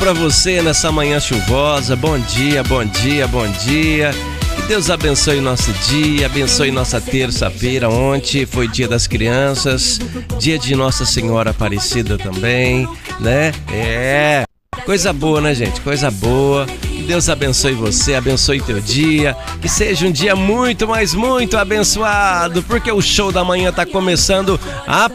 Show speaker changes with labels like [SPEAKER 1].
[SPEAKER 1] pra você nessa manhã chuvosa. Bom dia, bom dia, bom dia. Que Deus abençoe nosso dia, abençoe nossa terça-feira. Ontem foi dia das crianças, dia de Nossa Senhora Aparecida também, né? Coisa boa, né, gente? Coisa boa. Que Deus abençoe você, abençoe teu dia. Que seja um dia muito, mas muito abençoado, porque o show da manhã tá começando a